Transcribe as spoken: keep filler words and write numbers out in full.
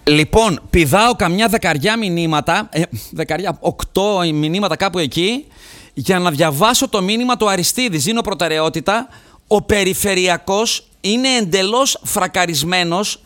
Λοιπόν, πηδάω καμιά δεκαριά μηνύματα, ε, δεκαριά, οκτώ μηνύματα κάπου εκεί, για να διαβάσω το μήνυμα του Αριστίδη. Δίνω προτεραιότητα. Ο περιφερειακός είναι εντελώς φρακαρισμένος